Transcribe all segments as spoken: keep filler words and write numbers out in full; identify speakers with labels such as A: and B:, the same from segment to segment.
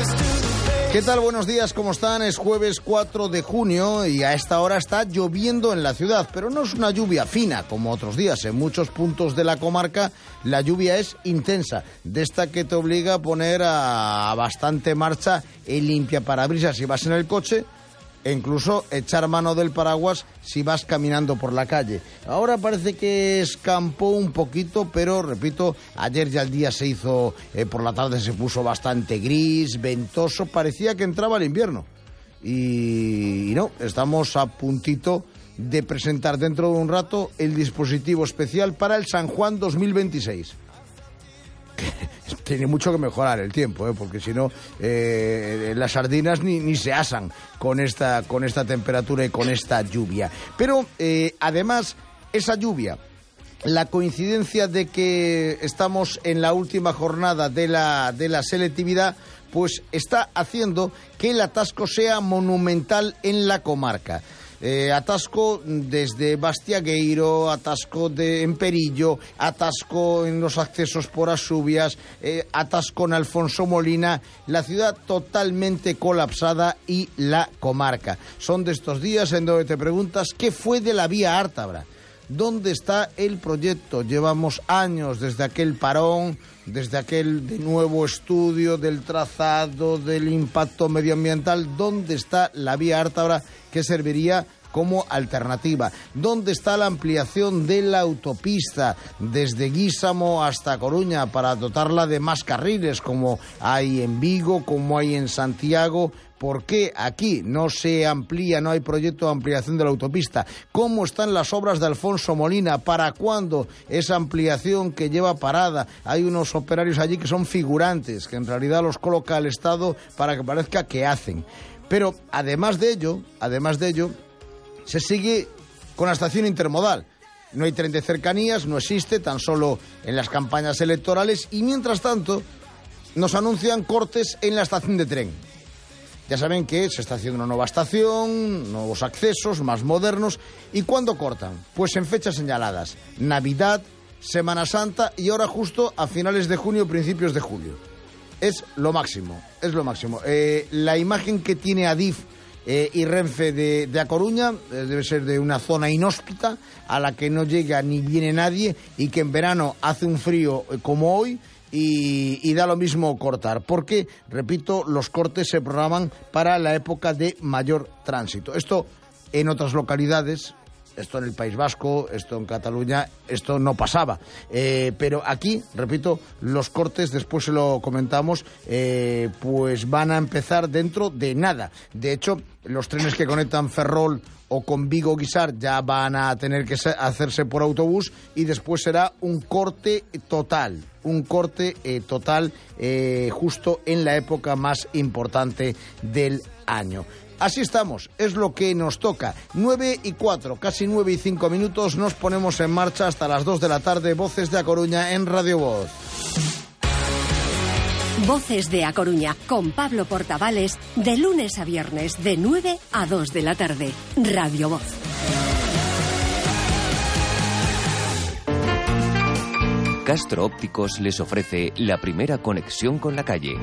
A: ¿Qué tal? Buenos días, ¿cómo están? Es jueves cuatro de junio y a esta hora está lloviendo en la ciudad, pero no es una lluvia fina como otros días. En muchos puntos de la comarca la lluvia es intensa, de esta que te obliga a poner a bastante marcha el limpiaparabrisas si vas en el coche, e incluso echar mano del paraguas si vas caminando por la calle. Ahora parece que escampó un poquito, pero repito, ayer ya el día se hizo, eh, por la tarde se puso bastante gris, ventoso, parecía que entraba el invierno. Y, y no, estamos a puntito de presentar dentro de un rato el dispositivo especial para el San Juan dos mil veintiséis. Tiene mucho que mejorar el tiempo, ¿eh? Porque si no, eh, las sardinas ni, ni se asan con esta, con esta temperatura y con esta lluvia. Pero eh, además, esa lluvia, la coincidencia de que estamos en la última jornada de la, de la selectividad, pues está haciendo que el atasco sea monumental en la comarca. Eh, atasco desde Bastiagueiro, atasco de, en Perillo, atasco en los accesos por Asubias, eh, atasco en Alfonso Molina, la ciudad totalmente colapsada y la comarca. Son de estos días en donde te preguntas qué fue de la vía Ártabra. ¿Dónde está el proyecto? Llevamos años desde aquel parón, desde aquel de nuevo estudio del trazado, del impacto medioambiental. ¿Dónde está la vía Ártabra que serviría como alternativa? ¿Dónde está la ampliación de la autopista desde Guísamo hasta Coruña para dotarla de más carriles como hay en Vigo, como hay en Santiago? ¿Por qué aquí no se amplía, no hay proyecto de ampliación de la autopista? ¿Cómo están las obras de Alfonso Molina? ¿Para cuándo esa ampliación que lleva parada? Hay unos operarios allí que son figurantes, que en realidad los coloca el Estado para que parezca que hacen. Pero además de ello, además de ello, se sigue con la estación intermodal. No hay tren de cercanías, no existe, tan solo en las campañas electorales, y mientras tanto nos anuncian cortes en la estación de tren. Ya saben que se está haciendo una nueva estación, nuevos accesos, más modernos. ¿Y cuándo cortan? Pues en fechas señaladas. Navidad, Semana Santa y ahora justo a finales de junio, principios de julio. Es lo máximo, es lo máximo. Eh, la imagen que tiene Adif eh, y Renfe de, de A Coruña eh, debe ser de una zona inhóspita a la que no llega ni viene nadie y que en verano hace un frío eh, como hoy. Y, y da lo mismo cortar, porque, repito, los cortes se programan para la época de mayor tránsito. Esto en otras localidades, esto en el País Vasco, esto en Cataluña, esto no pasaba. Eh, pero aquí, repito, los cortes, después se lo comentamos, eh, pues van a empezar dentro de nada. De hecho, los trenes que conectan Ferrol o con Vigo-Guisar ya van a tener que hacerse por autobús y después será un corte total, un corte eh, total eh, justo en la época más importante del año. Así estamos, es lo que nos toca. nueve y cuatro, casi nueve y cinco minutos, nos ponemos en marcha hasta las dos de la tarde. Voces de A Coruña en Radio Voz.
B: Voces de A Coruña, con Pablo Portavales, de lunes a viernes, de nueve a dos de la tarde. Radio Voz.
C: Castro Ópticos les ofrece la primera conexión con la calle.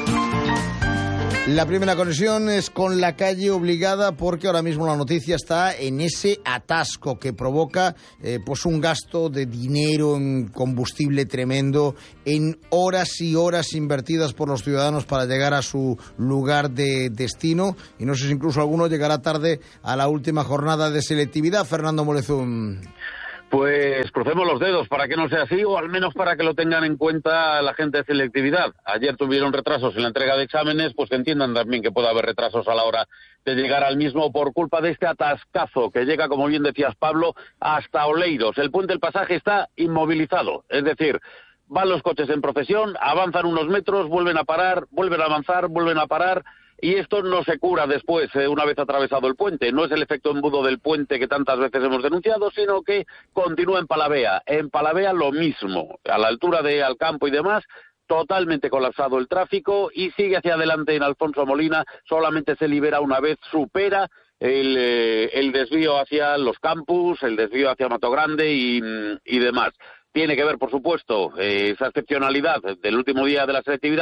A: La primera conexión es con la calle obligada porque ahora mismo la noticia está en ese atasco que provoca eh, pues un gasto de dinero en combustible tremendo, en horas y horas invertidas por los ciudadanos para llegar a su lugar de destino, y no sé si incluso alguno llegará tarde a la última jornada de selectividad. Fernando Molezún.
D: Pues crucemos los dedos para que no sea así, o al menos para que lo tengan en cuenta la gente de selectividad. Ayer tuvieron retrasos en la entrega de exámenes, pues que entiendan también que puede haber retrasos a la hora de llegar al mismo por culpa de este atascazo que llega, como bien decías, Pablo, hasta Oleiros. El puente del Pasaje está inmovilizado, es decir, van los coches en procesión, avanzan unos metros, vuelven a parar, vuelven a avanzar, vuelven a parar. Y esto no se cura después, eh, una vez atravesado el puente. No es el efecto embudo del puente que tantas veces hemos denunciado, sino que continúa en Palavea. En Palavea lo mismo, a la altura de Alcampo y demás, totalmente colapsado el tráfico, y sigue hacia adelante en Alfonso Molina. Solamente se libera una vez supera el, eh, el desvío hacia los campus, el desvío hacia Mato Grande y, y demás. Tiene que ver, por supuesto, eh, esa excepcionalidad del último día de la selectividad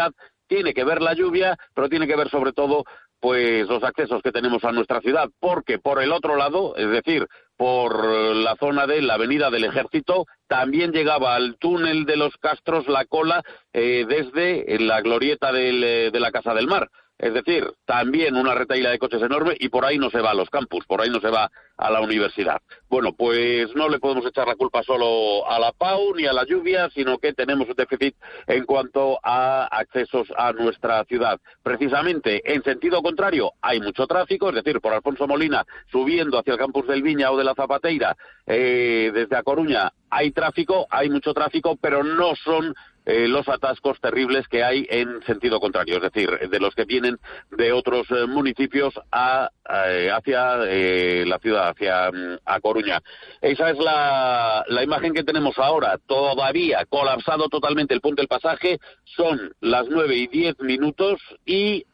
D: tiene que ver la lluvia, pero tiene que ver sobre todo pues los accesos que tenemos a nuestra ciudad, porque por el otro lado, es decir, por la zona de la Avenida del Ejército, también llegaba al túnel de los Castros la cola eh, desde la glorieta del, de la Casa del Mar. Es decir, también una retahíla de coches enorme y por ahí no se va a los campus, por ahí no se va a la universidad. Bueno, pues no le podemos echar la culpa solo a la P A U ni a la lluvia, sino que tenemos un déficit en cuanto a accesos a nuestra ciudad. Precisamente, en sentido contrario, hay mucho tráfico, es decir, por Alfonso Molina, subiendo hacia el campus del Viña o de la Zapateira, eh, desde A Coruña, hay tráfico, hay mucho tráfico, pero no son Eh, los atascos terribles que hay en sentido contrario, es decir, de los que vienen de otros eh, municipios a, a, hacia eh, la ciudad, hacia um, A Coruña. Esa es la, la imagen que tenemos ahora, todavía colapsado totalmente el punto del pasaje, son las nueve y diez minutos y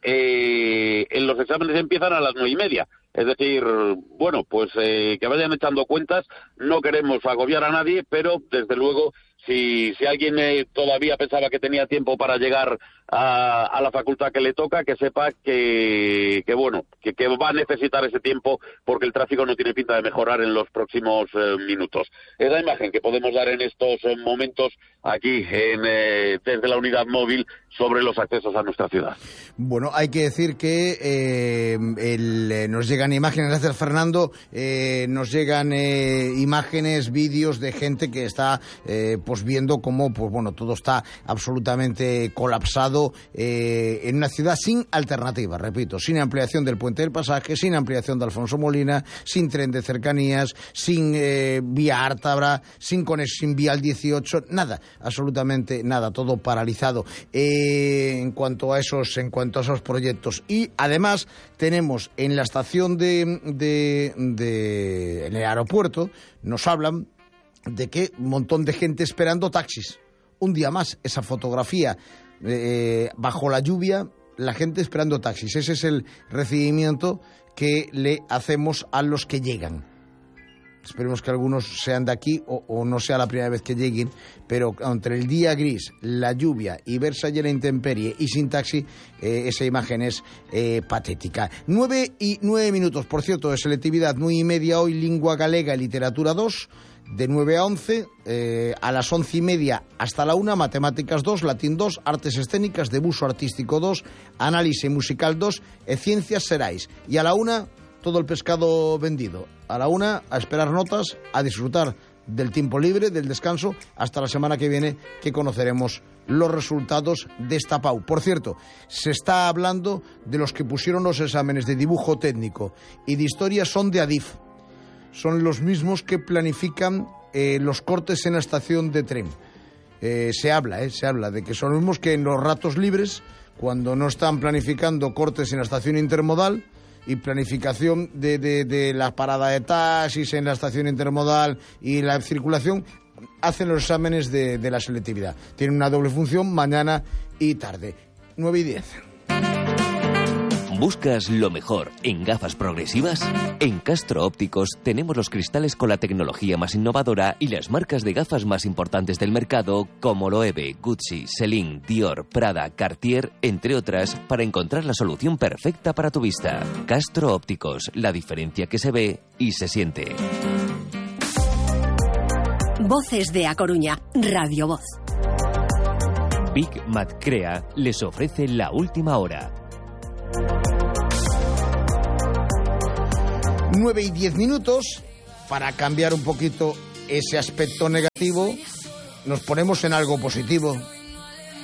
D: eh, en los exámenes empiezan a las nueve y media. Es decir, bueno, pues eh, que vayan echando cuentas, no queremos agobiar a nadie, pero desde luego Si, si alguien eh, todavía pensaba que tenía tiempo para llegar a, a la facultad que le toca, que sepa que, que bueno, que, que va a necesitar ese tiempo porque el tráfico no tiene pinta de mejorar en los próximos eh, minutos. Es la imagen que podemos dar en estos eh, momentos aquí en, eh, desde la unidad móvil sobre los accesos a nuestra ciudad.
A: Bueno, hay que decir que eh, el, eh, nos llegan imágenes, gracias Fernando, eh, nos llegan eh, imágenes, vídeos de gente que está eh, pues viendo cómo pues bueno todo está absolutamente colapsado eh, en una ciudad sin alternativa, repito, sin ampliación del puente del pasaje, sin ampliación de Alfonso Molina, sin tren de cercanías, sin eh, vía Ártabra, sin conexión vía al dieciocho, nada, absolutamente nada, todo paralizado eh, en cuanto a esos en cuanto a esos proyectos. Y además tenemos en la estación de, de, de en el aeropuerto, nos hablan de que un montón de gente esperando taxis. Un día más, esa fotografía eh, bajo la lluvia, la gente esperando taxis. Ese es el recibimiento que le hacemos a los que llegan. Esperemos que algunos sean de aquí o, o no sea la primera vez que lleguen, pero entre el día gris, la lluvia y verse allí en la intemperie y sin taxi, eh, esa imagen es eh, patética. Nueve y nueve minutos, por cierto, de selectividad, nueve y media hoy, lengua galega y literatura dos. De nueve a once, eh, a las once y media hasta la una, matemáticas dos, latín dos, artes escénicas, debuxo artístico dos, análisis musical dos, e ciencias seráis. Y a la una, todo el pescado vendido. A la una, a esperar notas, a disfrutar del tiempo libre, del descanso, hasta la semana que viene, que conoceremos los resultados de esta P A U. Por cierto, se está hablando de los que pusieron los exámenes de dibujo técnico y de historia son de Adif. Son los mismos que planifican eh, los cortes en la estación de tren. Eh, se habla, eh, se habla de que son los mismos que en los ratos libres, cuando no están planificando cortes en la estación intermodal y planificación de, de, de la parada de taxis en la estación intermodal y la circulación, hacen los exámenes de, de la selectividad. Tienen una doble función, mañana y tarde. nueve y diez.
C: ¿Buscas lo mejor en gafas progresivas? En Castro Ópticos tenemos los cristales con la tecnología más innovadora y las marcas de gafas más importantes del mercado como Loewe, Gucci, Celine, Dior, Prada, Cartier, entre otras, para encontrar la solución perfecta para tu vista. Castro Ópticos, la diferencia que se ve y se siente.
B: Voces de A Coruña, Radio Voz.
C: Big Mat Crea les ofrece la última hora.
A: nueve y diez minutos, para cambiar un poquito ese aspecto negativo, nos ponemos en algo positivo.